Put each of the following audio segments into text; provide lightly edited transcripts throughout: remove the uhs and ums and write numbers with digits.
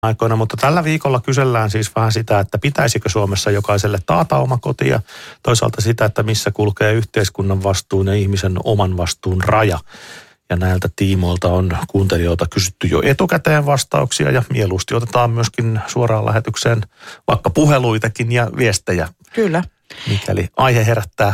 aikoina, mutta tällä viikolla kysellään siis vähän sitä, että pitäisikö Suomessa jokaiselle taata oma koti ja toisaalta sitä, että missä kulkee yhteiskunnan vastuun ja ihmisen oman vastuun raja. Ja näiltä tiimoilta on kuuntelijoilta kysytty jo etukäteen vastauksia ja mieluusti otetaan myöskin suoraan lähetykseen vaikka puheluitakin ja viestejä. Kyllä. Mikäli aihe herättää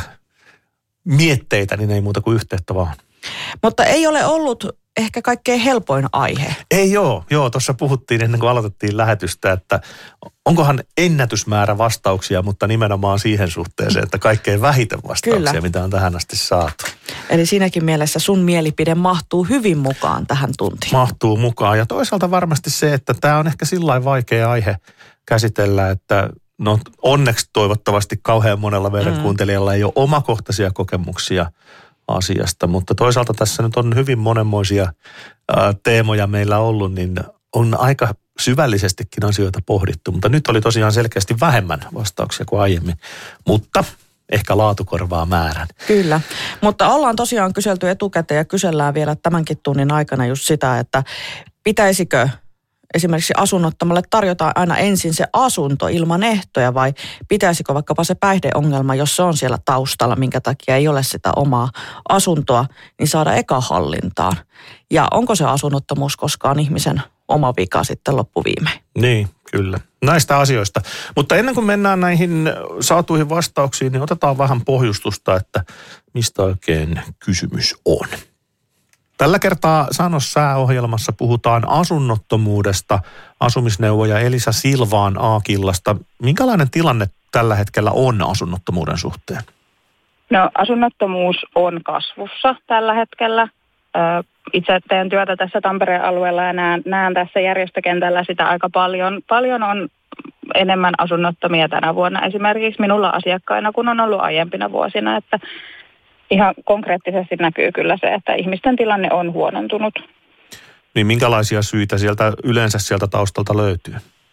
mietteitä, niin ei muuta kuin yhteyttä vaan. Mutta ei ole ollut ehkä kaikkein helpoin aihe. Ei joo, tuossa puhuttiin ennen kuin aloitettiin lähetystä, että onkohan ennätysmäärä vastauksia, mutta nimenomaan siihen suhteeseen, että kaikkein vähiten vastauksia, Kyllä. mitä on tähän asti saatu. Eli siinäkin mielessä sun mielipide mahtuu hyvin mukaan tähän tuntiin. Mahtuu mukaan ja toisaalta varmasti se, että tämä on ehkä sillain vaikea aihe käsitellä, että no onneksi toivottavasti kauhean monella meidän kuuntelijalla ei ole omakohtaisia kokemuksia asiasta, mutta toisaalta tässä nyt on hyvin monenmoisia teemoja meillä ollut, niin on aika syvällisestikin asioita pohdittu, mutta nyt oli tosiaan selkeästi vähemmän vastauksia kuin aiemmin, mutta ehkä laatu korvaa määrän. Kyllä, mutta ollaan tosiaan kyselty etukäteen ja kysellään vielä tämänkin tunnin aikana just sitä, että pitäisikö esimerkiksi asunnottomalle tarjotaan aina ensin se asunto ilman ehtoja vai pitäisikö vaikkapa se päihdeongelma, jos se on siellä taustalla, minkä takia ei ole sitä omaa asuntoa, niin saada eka hallintaan. Ja onko se asunnottomuus koskaan ihmisen oma vika sitten loppuviimein? Niin, kyllä. Näistä asioista. Mutta ennen kuin mennään näihin saatuihin vastauksiin, niin otetaan vähän pohjustusta, että mistä oikein kysymys on. Tällä kertaa Sano sääohjelmassa puhutaan asunnottomuudesta. Asumisneuvoja Elisa Silvaan Aakillasta. Minkälainen tilanne tällä hetkellä on asunnottomuuden suhteen? No asunnottomuus on kasvussa tällä hetkellä. Itse teen työtä tässä Tampereen alueella ja näen tässä järjestökentällä sitä aika paljon. Paljon on enemmän asunnottomia tänä vuonna esimerkiksi minulla asiakkaina kuin on ollut aiempina vuosina, että ihan konkreettisesti näkyy kyllä se, että ihmisten tilanne on huonontunut. Niin minkälaisia syitä yleensä sieltä taustalta löytyy?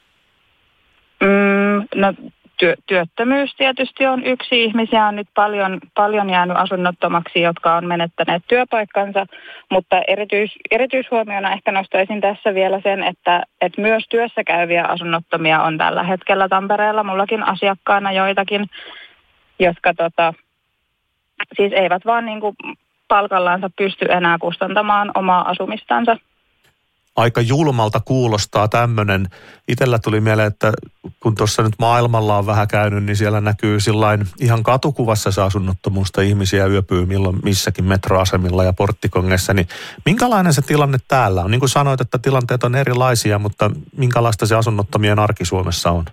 No työttömyys tietysti on yksi. Ihmisiä on nyt paljon jäänyt asunnottomaksi, jotka on menettäneet työpaikkansa, mutta erityishuomiona ehkä nostaisin tässä vielä sen, että myös työssä käyviä asunnottomia on tällä hetkellä Tampereella. Mullakin asiakkaana joitakin, jotka siis eivät vaan niin kuin palkallaansa pysty enää kustantamaan omaa asumistansa. Aika julmalta kuulostaa tämmöinen. Itsellä tuli mieleen, että kun tuossa nyt maailmalla on vähän käynyt, niin siellä näkyy sillain ihan katukuvassa se asunnottomuusta. Ihmisiä yöpyy milloin missäkin metroasemilla ja porttikongeissa. Niin minkälainen se tilanne täällä on? Niin kuin sanoit, että tilanteet on erilaisia, mutta minkälaista se asunnottomien arki Suomessa on?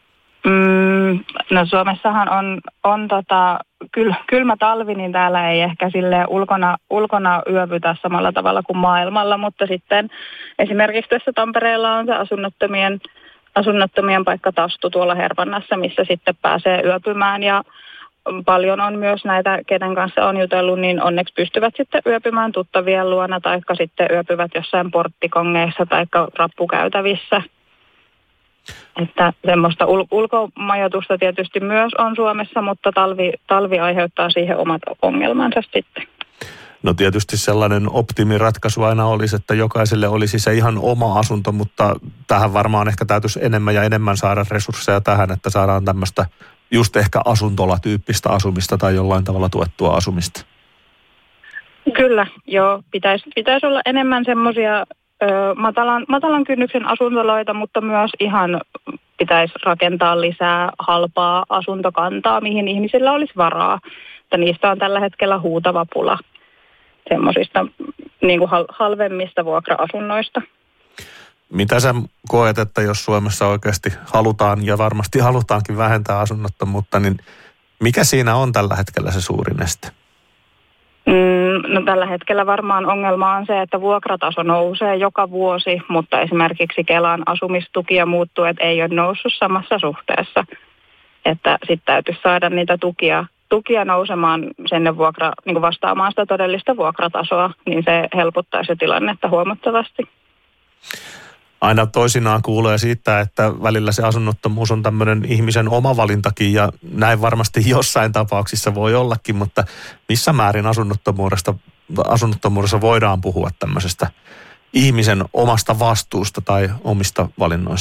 No Suomessahan on kylmä talvi, niin täällä ei ehkä silleen ulkona yövytä samalla tavalla kuin maailmalla, mutta sitten esimerkiksi tässä Tampereella on se asunnottomien paikka Tastu tuolla Hervannassa, missä sitten pääsee yöpymään ja paljon on myös näitä, kenen kanssa on jutellut, niin onneksi pystyvät sitten yöpymään tuttavien luona taikka sitten yöpyvät jossain porttikongeissa taikka rappukäytävissä. Että semmoista ulkomajoitusta tietysti myös on Suomessa, mutta talvi aiheuttaa siihen omat ongelmansa sitten. No tietysti sellainen optimiratkaisu aina olisi, että jokaiselle olisi se ihan oma asunto, mutta tähän varmaan ehkä täytyisi enemmän ja enemmän saada resursseja tähän, että saadaan tämmöistä just ehkä asuntolatyyppistä asumista tai jollain tavalla tuettua asumista. Kyllä, joo. Pitäisi olla enemmän semmoisia matalan kynnyksen asuntoloita, mutta myös ihan pitäisi rakentaa lisää halpaa asuntokantaa, mihin ihmisillä olisi varaa. Että niistä on tällä hetkellä huutava pula semmoisista niin kuin halvemmista vuokra-asunnoista. Mitä sä koet, että jos Suomessa oikeasti halutaan ja varmasti halutaankin vähentää asunnottomuutta, niin mikä siinä on tällä hetkellä se suurin este? No tällä hetkellä varmaan ongelma on se, että vuokrataso nousee joka vuosi, mutta esimerkiksi Kelan asumistuki ja muut tuet ei ole noussut samassa suhteessa. Että sitten täytyisi saada niitä tukia nousemaan sinne niin kuin vastaamaan sitä todellista vuokratasoa, niin se helpottaisi se tilannetta huomattavasti. Aina toisinaan kuulee siitä, että välillä se asunnottomuus on tämmöinen ihmisen oma valintakin ja näin varmasti jossain tapauksissa voi ollakin, mutta missä määrin asunnottomuudessa voidaan puhua tämmöisestä ihmisen omasta vastuusta tai omista valinnoista?